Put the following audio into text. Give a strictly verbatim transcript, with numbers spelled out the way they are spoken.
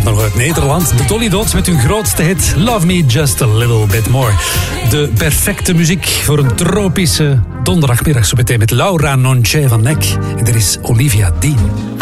komt nog uit Nederland. De Dolly Dots met hun grootste hit Love Me Just a Little Bit More. De perfecte muziek voor een tropische donderdagmiddag. Zo meteen met Laura Nonché van Nek. En er is Olivia Dean.